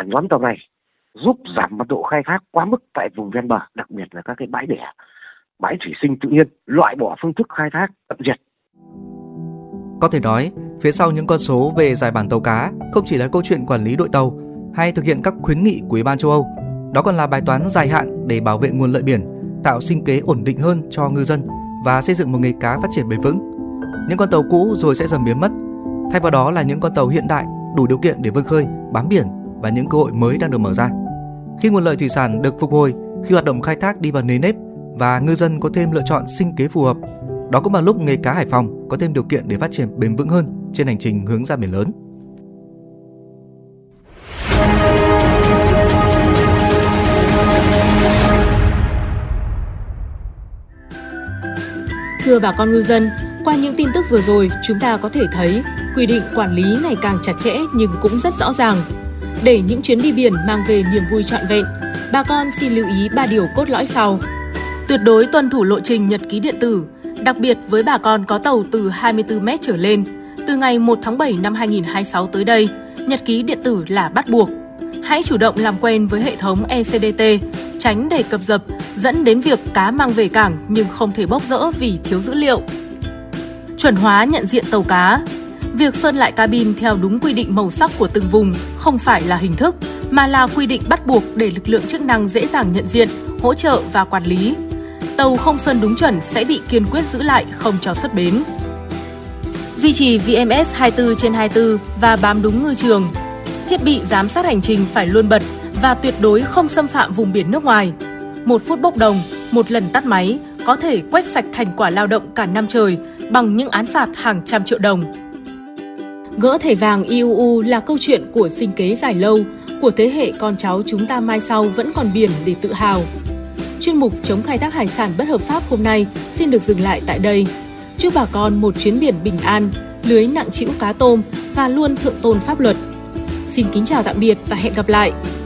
và nhóm tàu này giúp giảm mật độ khai thác quá mức tại vùng ven bờ, đặc biệt là các cái bãi đẻ, bãi thủy sinh tự nhiên, loại bỏ phương thức khai thác tận diệt. Có thể nói, phía sau những con số về giải bản tàu cá không chỉ là câu chuyện quản lý đội tàu hay thực hiện các khuyến nghị của Ủy ban châu Âu, đó còn là bài toán dài hạn để bảo vệ nguồn lợi biển, tạo sinh kế ổn định hơn cho ngư dân và xây dựng một nghề cá phát triển bền vững. Những con tàu cũ rồi sẽ dần biến mất, thay vào đó là những con tàu hiện đại đủ điều kiện để vươn khơi, bám biển và những cơ hội mới đang được mở ra. Khi nguồn lợi thủy sản được phục hồi, khi hoạt động khai thác đi vào nề nếp và ngư dân có thêm lựa chọn sinh kế phù hợp, đó cũng là lúc nghề cá Hải Phòng có thêm điều kiện để phát triển bền vững hơn trên hành trình hướng ra biển lớn. Thưa bà con ngư dân, qua những tin tức vừa rồi, chúng ta có thể thấy quy định quản lý ngày càng chặt chẽ nhưng cũng rất rõ ràng. Để những chuyến đi biển mang về niềm vui trọn vẹn, bà con xin lưu ý 3 điều cốt lõi sau. Tuyệt đối tuân thủ lộ trình nhật ký điện tử, đặc biệt với bà con có tàu từ 24 mét trở lên. Từ ngày 1 tháng 7 năm 2026 tới đây, nhật ký điện tử là bắt buộc. Hãy chủ động làm quen với hệ thống ECDT, tránh để cập dập, dẫn đến việc cá mang về cảng nhưng không thể bốc rỡ vì thiếu dữ liệu. Chuẩn hóa nhận diện tàu cá. Việc sơn lại cabin theo đúng quy định màu sắc của từng vùng không phải là hình thức, mà là quy định bắt buộc để lực lượng chức năng dễ dàng nhận diện, hỗ trợ và quản lý. Tàu không sơn đúng chuẩn sẽ bị kiên quyết giữ lại, không cho xuất bến. Duy trì VMS 24/24 và bám đúng ngư trường. Thiết bị giám sát hành trình phải luôn bật và tuyệt đối không xâm phạm vùng biển nước ngoài. 1 phút bốc đồng, 1 lần tắt máy có thể quét sạch thành quả lao động cả năm trời bằng những án phạt hàng trăm triệu đồng. Gỡ thẻ vàng IUU là câu chuyện của sinh kế dài lâu, của thế hệ con cháu chúng ta mai sau vẫn còn biển để tự hào. Chuyên mục chống khai thác hải sản bất hợp pháp hôm nay xin được dừng lại tại đây. Chúc bà con một chuyến biển bình an, lưới nặng trĩu cá tôm và luôn thượng tôn pháp luật. Xin kính chào tạm biệt và hẹn gặp lại!